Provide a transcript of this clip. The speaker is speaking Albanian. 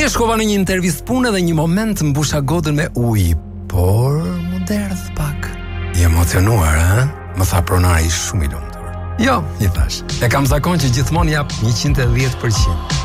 Dje shkova në një intervistë pune dhe një moment mbusha godën me ujë, por më derdh pak. I emocionuar, ha? Më tha pronari shumë i lumtur. Jo, i thash. E kam zakon që gjithmonë jap 110%.